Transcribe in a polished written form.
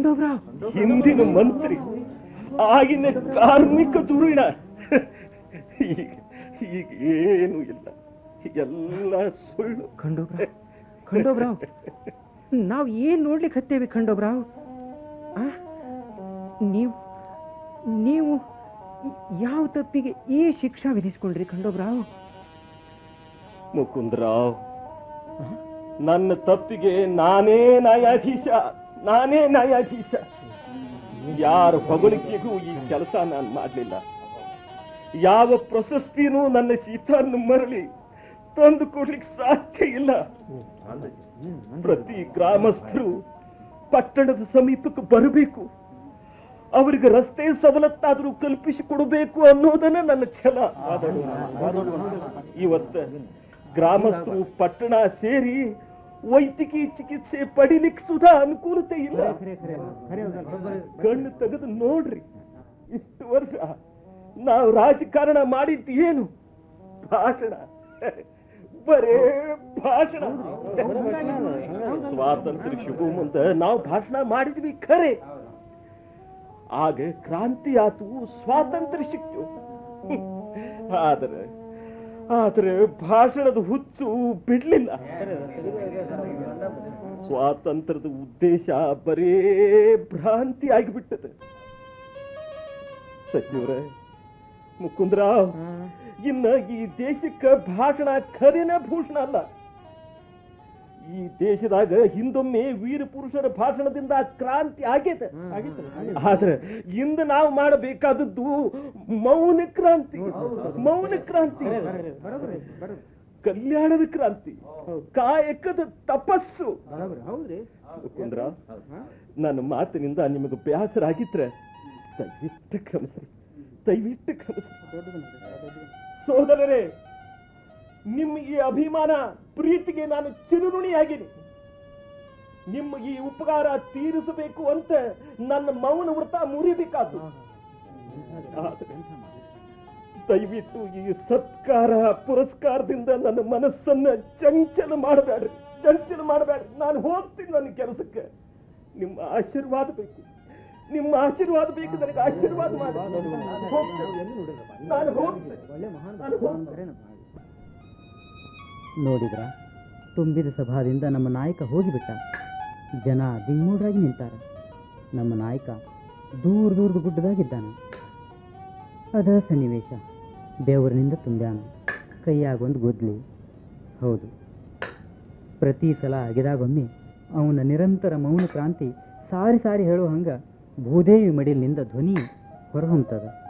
ಖಂಡೋಬ್ರಾವ್ ಹಿಂದಿನ ಮಂತ್ರಿ, ಆಗಿನ ಕಾರ್ಮಿಕ ಧುರೀಣ. ಈಗ ಏನು ಇಲ್ಲ, ಎಲ್ಲ ಸುಳ್ಳು. ಖಂಡೋಬ್ರಾವ್ ನಾವು ಏನ್ ನೋಡ್ಲಿಕ್ಕೆ ಹತ್ತೇವೆ ಖಂಡೋಬ್ರಾವ್? ನೀವು ಯಾವ ತಪ್ಪಿಗೆ ಈ ಶಿಕ್ಷಾ ವಿಧಿಸ್ಕೊಂಡ್ರಿ ಖಂಡೋಬ್ರಾವ್? ಮುಕುಂದರಾವ್, ನನ್ನ ತಪ್ಪಿಗೆ ನಾನೇ ನ್ಯಾಯಾಧೀಶ. ಯಾರ ಹೊಗಳಿಕೆಗೂ ಈ ಕೆಲಸ ನಾನು ಮಾಡಲಿಲ್ಲ. ಯಾವ ಪ್ರಶಸ್ತಿನೂ ನನ್ನ ಸೀತನ್ನು ಮರಳಿ ತಂದು ಕೊಡ್ಲಿಕ್ಕೆ ಸಾಧ್ಯ ಇಲ್ಲ. ಪ್ರತಿ ಗ್ರಾಮಸ್ಥರು ಪಟ್ಟಣದ ಸಮೀಪಕ್ಕೆ ಬರಬೇಕು, ಅವರಿಗೆ ರಸ್ತೆ ಸವಲತ್ತಾದರೂ ಕಲ್ಪಿಸಿಕೊಡಬೇಕು ಅನ್ನೋದನ್ನ ನನ್ನ ಛಲ. ಇವತ್ತ ಗ್ರಾಮಸ್ಥರು ಪಟ್ಟಣ ಸೇರಿ ವೈದ್ಯಕೀಯ ಚಿಕಿತ್ಸೆ ಪಡಿಲಿಕ್ಕೆ ಸುಧಾ ಅನುಕೂಲತೆ ಇಲ್ಲ. ಕಣ್ಣು ತೆಗೆದು ನೋಡ್ರಿ, ಇಷ್ಟು ವರ್ಷ ನಾವು ರಾಜಕಾರಣ ಮಾಡಿದ್ದು ಏನು? ಭಾಷಣ, ಬರೇ ಭಾಷಣ. ಸ್ವಾತಂತ್ರ್ಯ ಶುಭ ಮುಂದೆ ನಾವು ಭಾಷಣ ಮಾಡಿದ್ವಿ ಖರೆ. ಆಗ ಕ್ರಾಂತಿ ಆತು, ಸ್ವಾತಂತ್ರ್ಯ ಸಿಕ್ತು. ಆದರೆ ಭಾಷಣದ ಹುಚ್ಚು ಬಿಡ್ಲಿಲ್ಲ. ಸ್ವಾತಂತ್ರ್ಯದ ಉದ್ದೇಶ ಬರೇ ಭ್ರಾಂತಿ ಆಗಿಬಿಟ್ಟದೆ. ಸಚಿವರೇ, ಮುಕುಂದರಾವ್, ಇನ್ನ ಈ ದೇಶಕ್ಕೆ ಭಾಷಣ ಖರೇನ ಭೂಷಣ ಅಲ್ಲ. ಈ ದೇಶದಾಗ ಹಿಂದೊಮ್ಮೆ ವೀರ ಪುರುಷರ ಭಾಷಣದಿಂದ ಕ್ರಾಂತಿ ಆಗೈತೆ. ಆದ್ರೆ ಇಂದು ನಾವು ಮಾಡಬೇಕಾದದ್ದು ಮೌನ ಕ್ರಾಂತಿ. ಕಲ್ಯಾಣದ ಕ್ರಾಂತಿ, ಕಾಯಕದ ತಪಸ್ಸು. ಮುಕುಂದರಾವ್, ನನ್ನ ಮಾತಿನಿಂದ ನಿಮಗೆ ಬೇಸರ ಆಗಿದ್ರೆ ದಯವಿಟ್ಟು ಕ್ಷಮಿಸ್ರಿ. ಸೋದರರೇ, ನಿಮ್ಮ ಈ ಅಭಿಮಾನ ಪ್ರೀತಿಗೆ ನಾನು ಚಿರುಋಣಿಯಾಗಿನಿ. ನಿಮ್ಮ ಈ ಉಪಕಾರ ತೀರಿಸಬೇಕು ಅಂತ ನನ್ನ ಮೌನ ವ್ರತ ಮುರಿಬೇಕಾದ್ದು. ದಯವಿಟ್ಟು ಈ ಸತ್ಕಾರ ಪುರಸ್ಕಾರದಿಂದ ನನ್ನ ಮನಸ್ಸನ್ನ ಚಂಚಲ ಮಾಡಬೇಡ್ರಿ. ನಾನು ಹೋಗ್ತೀನಿ ನನ್ನ ಕೆಲಸಕ್ಕೆ. ನಿಮ್ಮ ಆಶೀರ್ವಾದ ಬೇಕು, ನನಗೆ ಆಶೀರ್ವಾದ ಮಾಡಿ. ನೋಡಿದ್ರ, ತುಂಬಿದ ಸಭಾದಿಂದ ನಮ್ಮ ನಾಯಕ ಹೋಗಿಬಿಟ್ಟ. ಜನ ದಿಮ್ಮೂಡಾಗಿ ನಿಂತಾರೆ. ನಮ್ಮ ನಾಯಕ ದೂರದ ಗುಡ್ಡದಾಗಿದ್ದಾನೆ. ಅದ ಸನ್ನಿವೇಶ ಬೆವರಿನಿಂದ ತುಂಬ್ಯಾನ. ಕೈಯಾಗೊಂದು ಗುದ್ಲಿ. ಹೌದು, ಪ್ರತಿ ಸಲ ಅಗೆದಾಗೊಮ್ಮೆ ಅವನ ನಿರಂತರ ಮೌನ ಕ್ರಾಂತಿ ಸಾರಿ ಹೇಳೋ ಹಂಗ ಭೂದೇವಿ ಮಡಿಲಿನಿಂದ ಧ್ವನಿ ಹೊರಹೊಮ್ಮತದ.